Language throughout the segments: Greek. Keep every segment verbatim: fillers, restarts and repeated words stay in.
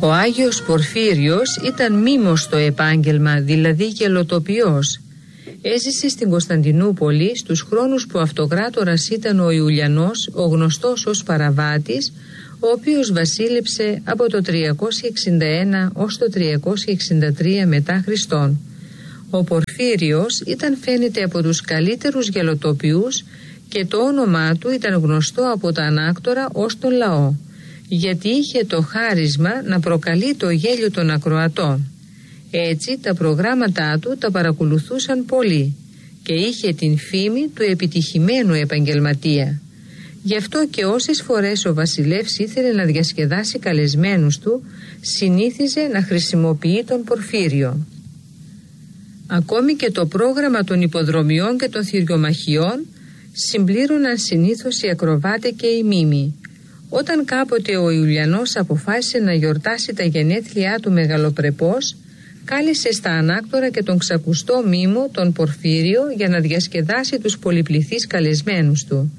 Ο Άγιος Πορφύριος ήταν μήμος στο επάγγελμα, δηλαδή γελοτοποιός. Έζησε στην Κωνσταντινούπολη στους χρόνους που αυτοκράτορας ήταν ο Ιουλιανός, ο γνωστός ως Παραβάτης, ο οποίος βασίλεψε από το τριακόσια εξήντα ένα ως το τριακόσια εξήντα τρία μετά Χριστόν. Ο Πορφύριος ήταν φαίνεται από τους καλύτερους γελοτοποιούς και το όνομά του ήταν γνωστό από τα ανάκτορα ως τον λαό, γιατί είχε το χάρισμα να προκαλεί το γέλιο των ακροατών. Έτσι τα προγράμματά του τα παρακολουθούσαν πολλοί και είχε την φήμη του επιτυχημένου επαγγελματία. Γι' αυτό και όσες φορές ο βασιλεύς ήθελε να διασκεδάσει καλεσμένους του, συνήθιζε να χρησιμοποιεί τον Πορφύριο. Ακόμη και το πρόγραμμα των υποδρομιών και των θηριομαχιών συμπλήρωναν συνήθως οι ακροβάτες και οι μήμοι. Όταν κάποτε ο Ιουλιανός αποφάσισε να γιορτάσει τα γενέθλιά του μεγαλοπρεπώς, κάλεσε στα ανάκτορα και τον ξακουστό μήμο τον Πορφύριο για να διασκεδάσει τους πολυπληθείς καλεσμένους του.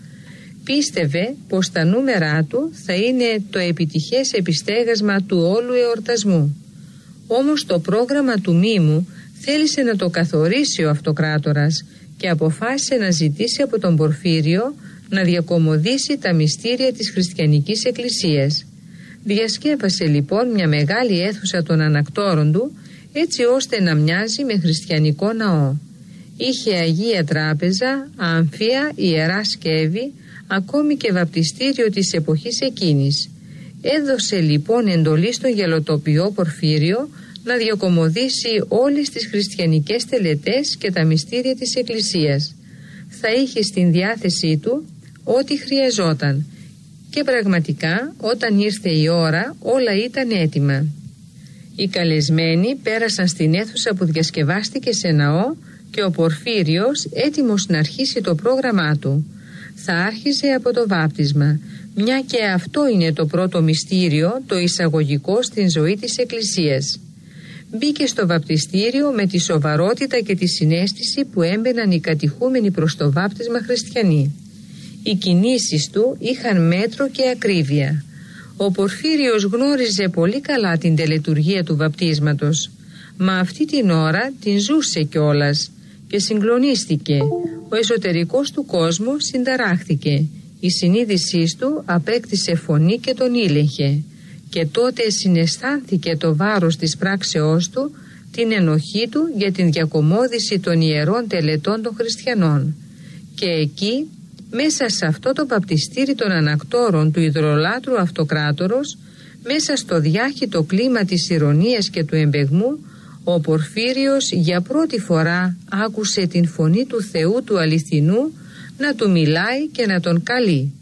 Πίστευε πως τα νούμερά του θα είναι το επιτυχές επιστέγασμα του όλου εορτασμού. Όμως το πρόγραμμα του μήμου θέλησε να το καθορίσει ο αυτοκράτορας και αποφάσισε να ζητήσει από τον Πορφύριο να διακομωδήσει τα μυστήρια της χριστιανικής εκκλησίας. Διασκέπασε λοιπόν μια μεγάλη αίθουσα των ανακτόρων του, έτσι ώστε να μοιάζει με χριστιανικό ναό. Είχε Αγία Τράπεζα, άμφια, ιερά σκεύη, ακόμη και βαπτιστήριο της εποχής εκείνης. Έδωσε λοιπόν εντολή στον γελοτοποιό Πορφύριο να διακομωδήσει όλες τις χριστιανικές τελετές και τα μυστήρια της εκκλησίας. Θα είχε στην διάθεσή του ό,τι χρειαζόταν και πραγματικά όταν ήρθε η ώρα όλα ήταν έτοιμα. Οι καλεσμένοι πέρασαν στην αίθουσα που διασκευάστηκε σε ναό και ο Πορφύριος έτοιμος να αρχίσει το πρόγραμμά του. Θα άρχιζε από το βάπτισμα, μια και αυτό είναι το πρώτο μυστήριο, το εισαγωγικό στην ζωή της Εκκλησίας. Μπήκε στο βαπτιστήριο με τη σοβαρότητα και τη συναίσθηση που έμπαιναν οι κατηχούμενοι προς το βάπτισμα χριστιανοί. Οι κινήσεις του είχαν μέτρο και ακρίβεια. Ο Πορφύριος γνώριζε πολύ καλά την τελετουργία του βαπτίσματος, μα αυτή την ώρα την ζούσε κιόλας και συγκλονίστηκε. Ο εσωτερικός του κόσμου συνταράχθηκε. Η συνείδησή του απέκτησε φωνή και τον ήλεγχε. Και τότε συναισθάνθηκε το βάρος της πράξεώς του, την ενοχή του για την διακομώδηση των ιερών τελετών των χριστιανών. Και εκεί, μέσα σε αυτό το βαπτιστήρι των ανακτόρων του ιδρολάτρου αυτοκράτορος, μέσα στο διάχυτο κλίμα της ηρωνίας και του εμπεγμού, ο Πορφύριος για πρώτη φορά άκουσε την φωνή του Θεού του αληθινού να του μιλάει και να τον καλεί.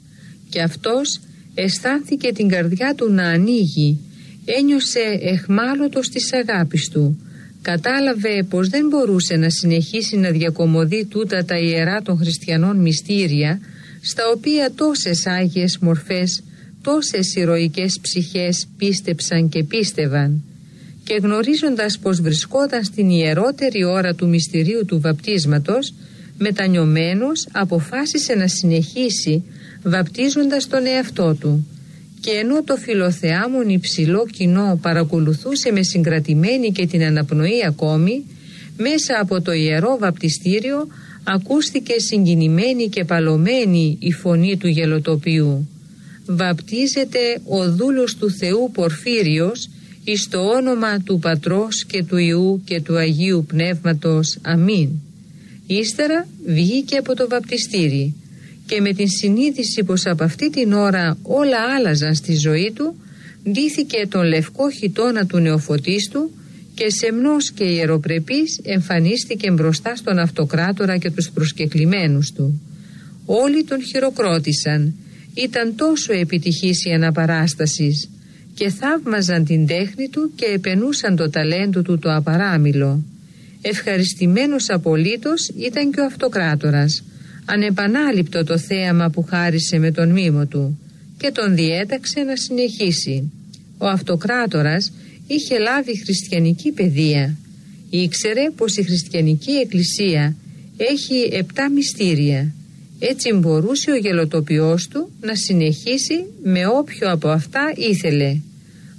Και αυτός αισθάνθηκε την καρδιά του να ανοίγει, ένιωσε εχμάλωτος της αγάπης του, κατάλαβε πως δεν μπορούσε να συνεχίσει να διακομωδεί τούτα τα ιερά των χριστιανών μυστήρια, στα οποία τόσες άγιες μορφές, τόσες ηρωικές ψυχές πίστεψαν και πίστευαν. Και γνωρίζοντας πως βρισκόταν στην ιερότερη ώρα του μυστηρίου του βαπτίσματος, μετανιωμένος αποφάσισε να συνεχίσει βαπτίζοντας τον εαυτό του. Και ενώ το φιλοθεάμον υψηλό κοινό παρακολουθούσε με συγκρατημένη και την αναπνοή ακόμη, μέσα από το ιερό βαπτιστήριο ακούστηκε συγκινημένη και παλωμένη η φωνή του γελοτοποιού. «Βαπτίζεται ο δούλος του Θεού Πορφύριος εις το όνομα του Πατρός και του Υιού και του Αγίου Πνεύματος. Αμήν». Ύστερα βγήκε από το βαπτιστήρι και με την συνείδηση πως από αυτή την ώρα όλα άλλαζαν στη ζωή του, ντύθηκε τον λευκό χιτώνα του νεοφωτίστου και σεμνός και ιεροπρεπής εμφανίστηκε μπροστά στον αυτοκράτορα και τους προσκεκλημένους του. Όλοι τον χειροκρότησαν, ήταν τόσο επιτυχής η αναπαράστασης και θαύμαζαν την τέχνη του και επενούσαν το ταλέντο του το απαράμιλο. Ευχαριστημένος απολύτως ήταν και ο αυτοκράτορας, ανεπανάληπτο το θέαμα που χάρισε με τον μήμο του, και τον διέταξε να συνεχίσει. Ο αυτοκράτορας είχε λάβει χριστιανική παιδεία. Ήξερε πως η χριστιανική εκκλησία έχει επτά μυστήρια. Έτσι μπορούσε ο γελοτοποιός του να συνεχίσει με όποιο από αυτά ήθελε.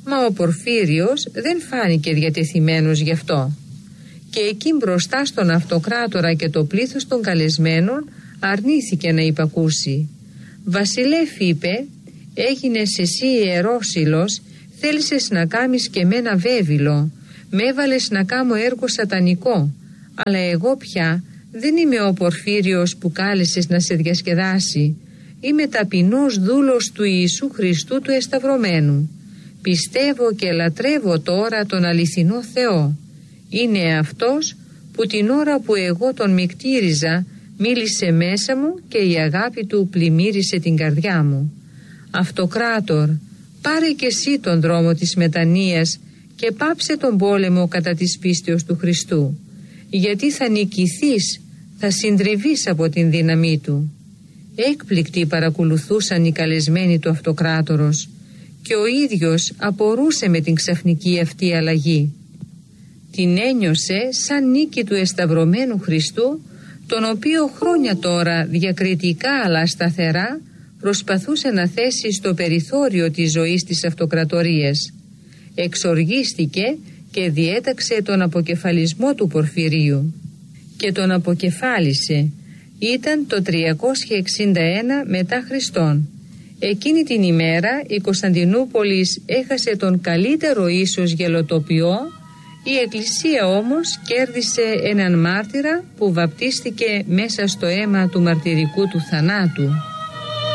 Μα ο Πορφύριος δεν φάνηκε διατεθειμένος γι' αυτό. Και εκεί μπροστά στον αυτοκράτορα και το πλήθος των καλεσμένων αρνήθηκε να υπακούσει. «Βασιλεύ», είπε, «έγινες εσύ ιερόσυλος, θέλησες να κάμεις και μένα βέβυλο, με έβαλες να κάμω έργο σατανικό, αλλά εγώ πια δεν είμαι ο Πορφύριος που κάλεσες να σε διασκεδάσει. Είμαι ταπεινός δούλος του Ιησού Χριστού του εσταυρωμένου. Πιστεύω και λατρεύω τώρα τον αληθινό Θεό. Είναι αυτός που την ώρα που εγώ τον μικτήριζα μίλησε μέσα μου και η αγάπη του πλημμύρισε την καρδιά μου. Αυτοκράτορ, πάρε και εσύ τον δρόμο της μετανοίας και πάψε τον πόλεμο κατά της πίστεως του Χριστού, γιατί θα νικηθείς, θα συντριβείς από την δύναμή του». Έκπληκτοι παρακολουθούσαν οι καλεσμένοι του αυτοκράτορος και ο ίδιος απορούσε με την ξαφνική αυτή αλλαγή. Την ένιωσε σαν νίκη του εσταυρωμένου Χριστού, τον οποίο χρόνια τώρα διακριτικά αλλά σταθερά προσπαθούσε να θέσει στο περιθώριο της ζωής της αυτοκρατορίας. Εξοργίστηκε και διέταξε τον αποκεφαλισμό του Πορφυρίου και τον αποκεφάλισε. Ήταν το τριακόσια εξήντα ένα μετά Χριστόν. Εκείνη την ημέρα η Κωνσταντινούπολης έχασε τον καλύτερο ίσως γελοτοποιό, η Εκκλησία όμως κέρδισε έναν μάρτυρα που βαπτίστηκε μέσα στο αίμα του μαρτυρικού του θανάτου.